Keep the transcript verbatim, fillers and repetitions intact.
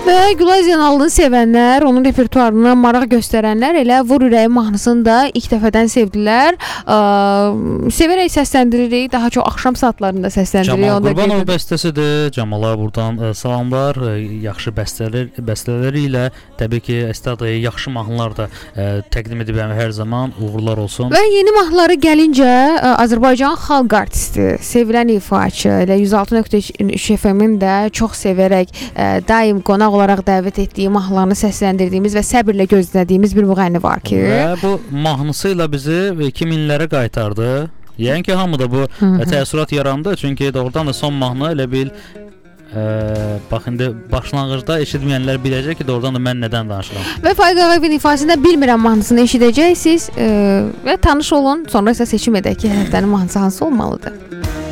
Və Gülay Zeynalını sevənlər, onun repertuarına maraq göstərənlər elə Vur Ürəyi mahnısını da ilk dəfədən sevdilər. Ə, sevərək səsləndiririk, daha çox axşam saatlarında səsləndiririk. Camal Qurbanov bəstəsidir. Camala buradan ə, salamlar. Ə, yaxşı bəstələr, bəstələri ilə təbii ki, Estadaya yaxşı mahnılar da ə, təqdim edib hər zaman. Uğurlar olsun. Və yeni mahnıları gəlincə ə, Azərbaycan xalq artisti, sevilən ifaçı, elə yüz altı nöqtə üç F M-in də çox sevərək ə, daim qonaq olaraq dəvət etdiyi mahnılarını səsləndirdiyimiz və səbirlə gözlədiyimiz bir müğənni var ki, və bu mahnısı ilə bizi iki minlərə qaytardı. Yəni ki, hamıda bu Hı -hı. təəssürat yarandı, çünki doğrudan da son mahnı elə bil ə, bax indi başlanğıcda eşitməyənlər biləcək ki, doğrudan da mən nədən danışıram. Və Faiq Ağayevin ifasında Bilmirəm mahnısını eşidəcəksiniz ə, və tanış olun, sonra isə seçim edək ki, həftənin mahnısı hansı olmalıdır.